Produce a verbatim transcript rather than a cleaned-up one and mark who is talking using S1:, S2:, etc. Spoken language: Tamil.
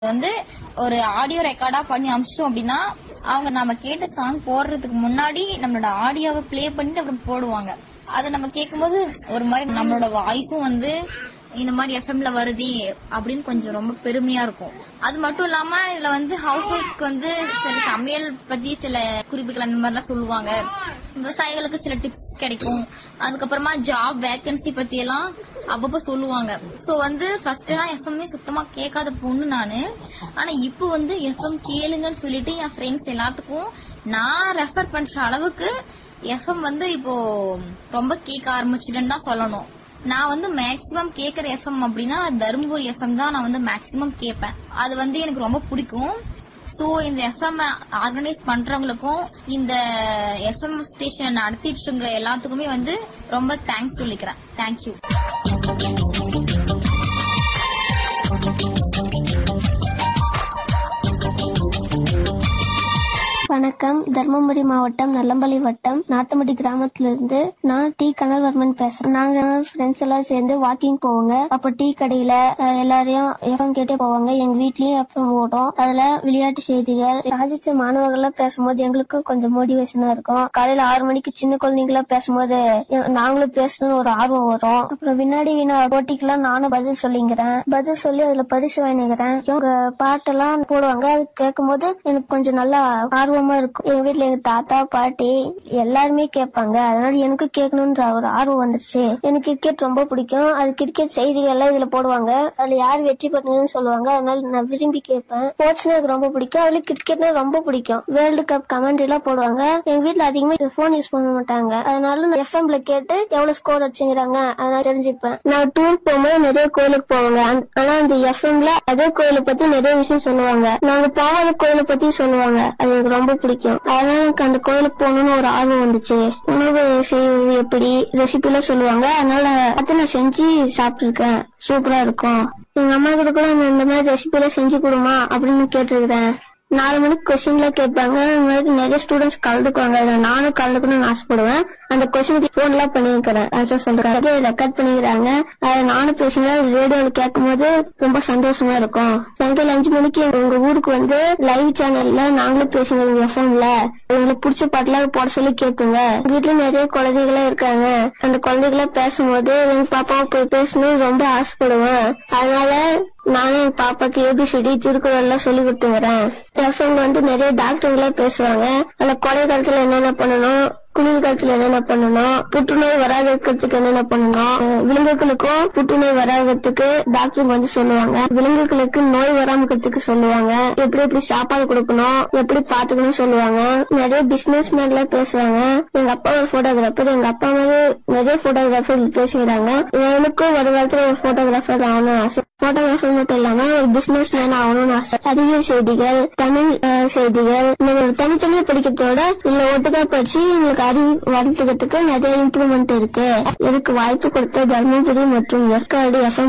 S1: வந்து ஒரு ஆடியோ ரெக்கார்டா பண்ணி அமிச்சிட்டோம் அப்படின்னா அவங்க நம்ம கேட்ட சாங் போடுறதுக்கு முன்னாடி நம்மளோட ஆடியோவை பிளே பண்ணிட்டு அப்புறம் போடுவாங்க. அதை நம்ம கேட்கும்போது ஒரு மாதிரி நம்மளோட வாய்ஸும் வந்து இந்த மாதிரி எஃப்எம்ல வருது அப்படின்னு கொஞ்சம் ரொம்ப பெருமையா இருக்கும். அது மட்டும் இல்லாம இதுல வந்து ஹவுஸ் ஒய்ஃப்க்கு வந்து சில சமையல் பத்தி சில குறிப்புகள் அந்த மாதிரிலாம் சொல்லுவாங்க. விவசாயிகளுக்கு சில டிப்ஸ் கிடைக்கும். அதுக்கப்புறமா ஜாப் வேகன்சி பத்தி எல்லாம் அப்பப்ப சொல்லுவாங்க. சோ வந்து ஃபர்ஸ்ட் நான் எஃப்எம்ஏ சுத்தமா கேட்காத பொண்ணு நானு. ஆனா இப்போ வந்து எஃப்எம் கேளுங்கன்னு சொல்லிட்டு என் ஃப்ரெண்ட்ஸ் எல்லாத்துக்கும் நான் ரெஃபர் பண்ற அளவுக்கு எஃப்எம் வந்து இப்போ ரொம்ப கேட்க ஆரம்பிச்சிட்டேன்னு தான் சொல்லணும். நான் வந்து மேக்சிமம் கேக்குற எஃப்எம் அப்படின்னா தருமபுரி எஃப்எம் தான் நான் வந்து மேக்சிமம் கேட்பேன். அது வந்து எனக்கு ரொம்ப பிடிக்கும். சோ இந்த எஃப்எம் ஆர்கனைஸ் பண்றவங்களுக்கும் இந்த எஃப்எம் ஸ்டேஷன் நடத்திட்டு இருக்க எல்லாத்துக்குமே வந்து ரொம்ப தேங்க்ஸ் சொல்லிக்கிறேன். தேங்க்யூ.
S2: வணக்கம். தர்மபுரி மாவட்டம் நல்லம்பள்ளி வட்டம் நாத்தமடி கிராமத்திலிருந்து நான் டி கனல்வர்மன் பேசுறேன். நாங்க ஃப்ரெண்ட்ஸ் எல்லாம் சேர்ந்து வாக்கிங் போவோங்க. அப்ப டீ கடையில எல்லாரையும் எஃப்எம் கேட்டே போவாங்க. எங்க வீட்லயும் எஃப்எம் ஓடும். அதுல விளையாட்டு செய்திகள் சாதிச்ச மாணவர்கள் பேசும்போது எங்களுக்கு கொஞ்சம் மோட்டிவேஷனா இருக்கும். காலையில ஆறு மணிக்கு சின்ன குழந்தைங்களா பேசும்போது நாங்களும் பேசணும்னு ஒரு ஆர்வம் வரும். அப்புறம் வினாடி வினா போட்டிக்கெல்லாம் நானும் பதில் சொல்லிங்கிறேன். பதில் சொல்லி அதுல பரிசு வாங்கிக்கிறேன். பாட்டெல்லாம் போடுவாங்க. அது கேட்கும் போது எனக்கு கொஞ்சம் நல்லா ஆர்வம் இருக்கும். எங்க வீட்டுல எங்க தாத்தா பாட்டி எல்லாருமே கேட்பாங்க. அதனால எனக்கு கேட்கணும்ன்ற ஒரு ஆர்வம் வந்துருச்சு. எனக்கு கிரிக்கெட் ரொம்ப பிடிக்கும். அது கிரிக்கெட் செய்திகள் எல்லாம் இதுல போடுவாங்க. அதுல யார் வெற்றி பெற்றதுன்னு சொல்லுவாங்க. அதனால நான் விரும்பி கேட்பேன். ஸ்போர்ட்ஸ்னா எனக்கு ரொம்ப பிடிக்கும். அதுல கிரிக்கெட்னா ரொம்ப பிடிக்கும். வேர்ல்டு கப் கமெண்ட்ரி எல்லாம் போடுவாங்க. எங்க வீட்டுல அதிகமா போன் யூஸ் பண்ண மாட்டாங்க. அதனால நான் எஃப்எம்ல கேட்டு எவ்வளவு ஸ்கோர் அடிச்சுங்கிறாங்க அதனால தெரிஞ்சுப்பேன். நான் டூர் போகும்போது நிறைய கோயிலுக்கு போவாங்க. ஆனா அந்த எஃப்எம்ல அதே கோயிலை பத்தி நிறைய விஷயம் சொல்லுவாங்க. நாங்க போகாத கோயிலை பத்தி சொல்லுவாங்க. அது எனக்கு ரொம்ப பிடிக்கும். அதனால எனக்கு அந்த கோயிலுக்கு போகணும்னு ஒரு ஆர்வம் வந்துச்சு. உணவு செய்வது எப்படி ரெசிபி எல்லாம் சொல்லுவாங்க. அதனால அதை நான் செஞ்சு சாப்பிட்டு இருக்கேன். சூப்பரா இருக்கும். எங்க அம்மா கிட்ட கூட இந்த மாதிரி ரெசிபி எல்லாம் செஞ்சு கொடுமா அப்படின்னு கேட்டிருக்கிறேன். நாலு மணிக்கு கொஸ்டின் எல்லாம் கேட்பாங்க. நிறைய ஸ்டூடெண்ட்ஸ் கலந்துக்குவாங்க. நானும் கலந்துக்கணும்னு ஆசைப்படுவேன். அந்த கொஸ்டினுக்கு போன் எல்லாம் பண்ணிருக்கிறேன். ஆன்சர் சொல்றேன். ரெக்கார்ட் பண்ணிக்கிறாங்க. அதை நானும் பேசுங்க ரேடியோல கேட்கும் போது ரொம்ப சந்தோஷமா இருக்கும். சாயங்காலம் அஞ்சு மணிக்கு உங்க ஊருக்கு வந்து லைவ் சேனல்ல நாங்களும் பேசுங்க எஃப்எம்ல உங்களுக்கு பிடிச்ச பாட்டுலாம் போட சொல்லி கேட்குங்க. வீட்டுல நிறைய குழந்தைகளா இருக்காங்க. அந்த குழந்தைகளா பேசும்போது எங்க பாப்பாவை போய் பேசணும்னு ரொம்ப ஆசைப்படுவேன். அதனால நானும் என் பாப்பாக்கு ஏபிசிடி திருக்குறள் எல்லாம் சொல்லி கொடுத்துக்கிறேன். எஃப்எம்ல வந்து நிறைய டாக்டர்களா பேசுவாங்க. அதுல கோடை காலத்துல என்னென்ன பண்ணணும், குளிர் காலத்துல என்னென்ன பண்ணணும், புற்றுநோய் வராத இருக்கிறதுக்கு என்னென்ன பண்ணணும், விலங்குகளுக்கும் புற்றுநோய் வராததுக்கு டாக்டர் வந்து சொல்லுவாங்க. விலங்குகளுக்கு நோய் வராம இருக்கிறதுக்கு சொல்லுவாங்க. எப்படி எப்படி சாப்பாடு கொடுக்கணும், எப்படி பாத்துக்கணும் சொல்லுவாங்க. நிறைய பிசினஸ் மேன் எல்லாம் பேசுவாங்க. எங்க அப்பா ஒரு போட்டோகிராஃபர். எங்க அப்பா மாதிரி நிறைய போட்டோகிராஃபர் பேசுகிறாங்க. எனக்கும் ஒரு காலத்துல ஒரு போட்டோகிராஃபர் ஆகணும்னு ஆசை. போட்டோகிராஃபர் மட்டும் இல்லாம ஒரு பிசினஸ் மேன் ஆகணும்னு ஆசை. அறிவியல் செய்திகள், தமிழ் செய்திகள் தனித்தனியா படிக்கிறதோட இல்ல ஒட்டுக்கா படிச்சு எங்களுக்கு அறிவு வளர்த்துக்கிறதுக்கு நிறைய இம்ப்ரூவ்மெண்ட் இருக்கு. இதுக்கு வாய்ப்பு கொடுத்த தர்மபுரி மற்றும் ஏற்காடு எஃப்எம்